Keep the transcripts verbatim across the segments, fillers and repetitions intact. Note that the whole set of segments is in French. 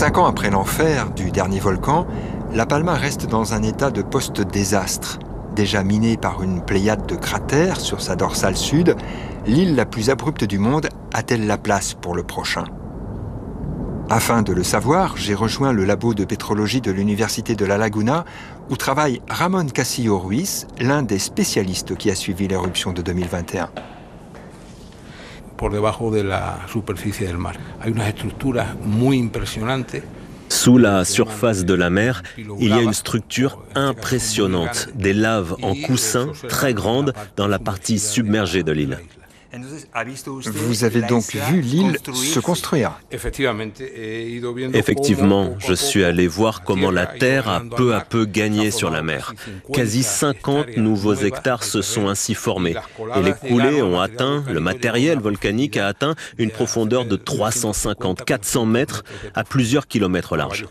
Cinq ans après l'enfer du dernier volcan, La Palma reste dans un état de post-désastre. Déjà minée par une pléiade de cratères sur sa dorsale sud, l'île la plus abrupte du monde a-t-elle la place pour le prochain ? Afin de le savoir, j'ai rejoint le labo de pétrologie de l'Université de La Laguna, où travaille Ramón Casillo Ruiz, l'un des spécialistes qui a suivi l'éruption de deux mille vingt et un. Por debajo de la superficie del mar. Hay unas estructuras muy impresionantes. Sous la surface de la mer, il y a une structure impressionnante, des laves en coussin très grandes dans la partie submergée de l'île. Vous avez donc vu l'île se construire ? Effectivement, je suis allé voir comment la Terre a peu à peu gagné sur la mer. Quasi cinquante nouveaux hectares se sont ainsi formés. Et les coulées ont atteint, le matériel volcanique a atteint une profondeur de trois cent cinquante à quatre cents mètres à plusieurs kilomètres large.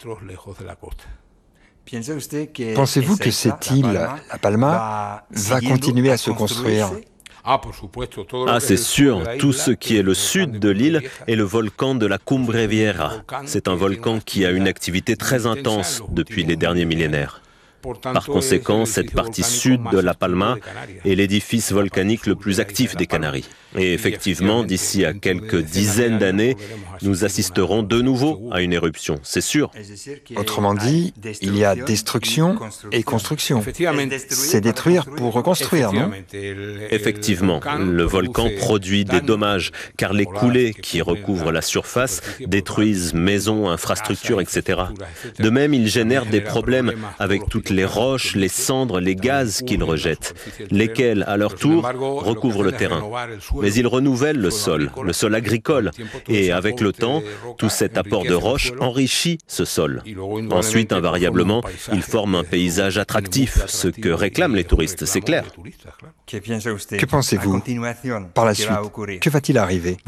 Pensez-vous que cette île, La Palma, va continuer à se construire ? Ah, c'est sûr, tout ce qui est le sud de l'île est le volcan de la Cumbre Vieja. C'est un volcan qui a une activité très intense depuis les derniers millénaires. Par conséquent, cette partie sud de La Palma est l'édifice volcanique le plus actif des Canaries. Et effectivement, d'ici à quelques dizaines d'années, nous assisterons de nouveau à une éruption, c'est sûr. Autrement dit, il y a destruction et construction. C'est détruire pour reconstruire, non ? Effectivement, le volcan produit des dommages, car les coulées qui recouvrent la surface détruisent maisons, infrastructures, et cetera. De même, il génère des problèmes avec toutes les roches, les cendres, les gaz qu'il rejette, lesquels, à leur tour, recouvrent le terrain. Mais il renouvelle le sol, le sol agricole, et avec le temps, tout cet apport de roches enrichit ce sol. Ensuite, invariablement, il forme un paysage attractif, ce que réclament les touristes, c'est clair. Que pensez-vous par la suite? Que va-t-il arriver?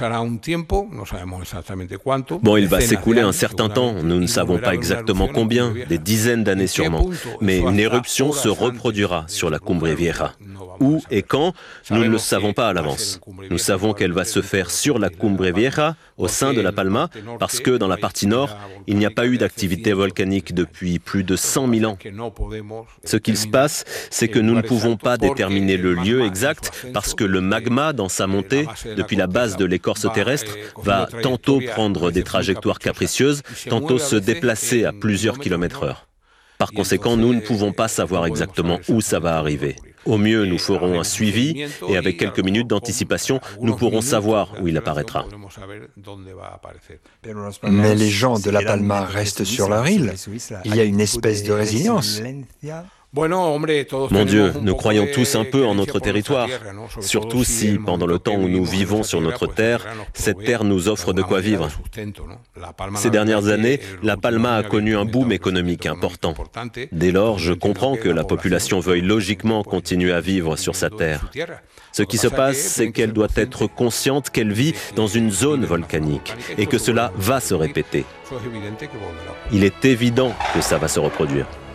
Bon, il va s'écouler un certain temps, nous ne savons pas exactement combien, des dizaines d'années sûrement, mais une éruption se reproduira sur la Cumbre Vieja. Où et quand, nous ne le savons pas à l'avance. Nous savons qu'elle va se faire sur la Cumbre Vieja, au sein de La Palma, parce que dans la partie nord, il n'y a pas eu d'activité volcanique depuis plus de cent mille ans. Ce qu'il se passe, c'est que nous ne pouvons pas déterminer le lieu exact parce que le magma, dans sa montée, depuis la base de l'écorce terrestre, va tantôt prendre des trajectoires capricieuses, tantôt se déplacer à plusieurs kilomètres heure. Par conséquent, nous ne pouvons pas savoir exactement où ça va arriver. Au mieux, nous ferons un suivi et avec quelques minutes d'anticipation, nous pourrons savoir où il apparaîtra. Mais les gens de La Palma restent sur leur île. Il y a une espèce de résilience. Mon Dieu, nous croyons tous un peu en notre territoire, surtout si, pendant le temps où nous vivons sur notre terre, cette terre nous offre de quoi vivre. Ces dernières années, La Palma a connu un boom économique important. Dès lors, je comprends que la population veuille logiquement continuer à vivre sur sa terre. Ce qui se passe, c'est qu'elle doit être consciente qu'elle vit dans une zone volcanique et que cela va se répéter. Il est évident que ça va se reproduire.